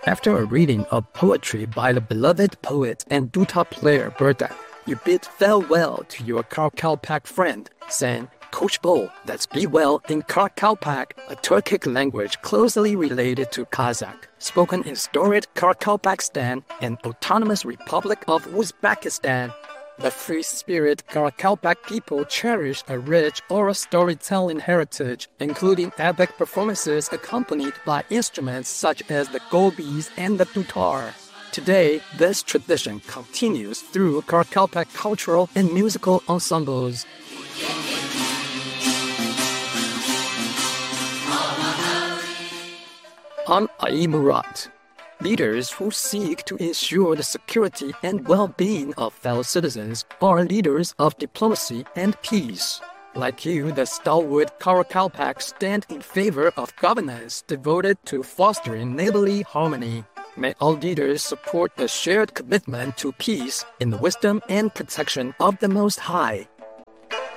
After a reading of poetry by the beloved poet and duta player Burdak, you bid farewell to your Karkalpak friend, saying, Coach Bo, that's be well in Karkalpak, a Turkic language closely related to Kazakh, spoken in storied Karkalpakstan, an autonomous republic of Uzbekistan. The free-spirit Karakalpak people cherish a rich oral storytelling heritage, including epic performances accompanied by instruments such as the gobis and the dutar. Today, this tradition continues through Karakalpak cultural and musical ensembles. I'm Ai Murat. Leaders who seek to ensure the security and well-being of fellow citizens are leaders of diplomacy and peace. Like you, the stalwart Karakalpak stand in favor of governance devoted to fostering neighborly harmony. May all leaders support the shared commitment to peace in the wisdom and protection of the Most High.